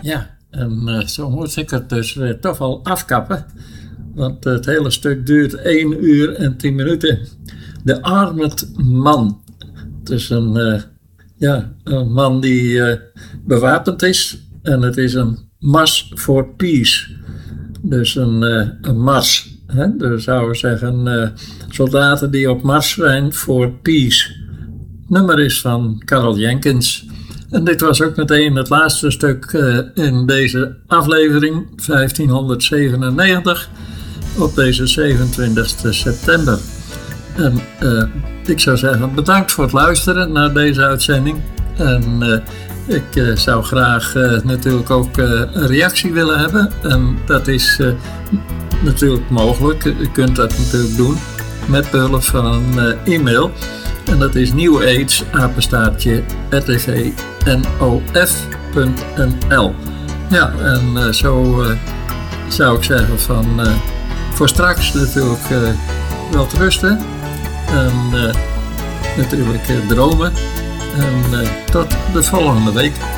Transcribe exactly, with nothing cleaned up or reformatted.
Ja, en uh, zo moet ik het dus uh, toch wel afkappen. Want het hele stuk duurt één uur en tien minuten. De Armed Man. Het is een, uh, ja, een man die uh, bewapend is. En het is een Mars for Peace. Dus een, uh, een mars. Hè? Dus zouden we zeggen uh, soldaten die op Mars zijn voor peace. Het nummer is van Carl Jenkins. En dit was ook meteen het laatste stuk uh, in deze aflevering, vijftienhonderdzevenennegentig, op deze zevenentwintigste september. En uh, ik zou zeggen, bedankt voor het luisteren naar deze uitzending. En uh, ik uh, zou graag uh, natuurlijk ook uh, een reactie willen hebben. En dat is uh, natuurlijk mogelijk. U kunt dat natuurlijk doen met behulp van een uh, e-mail. En dat is nieuwaids apenstaartje r t v n o f punt n l. Ja, en uh, zo uh, zou ik zeggen van uh, voor straks natuurlijk uh, wel te rusten. En uh, natuurlijk uh, dromen. En uh, tot de volgende week.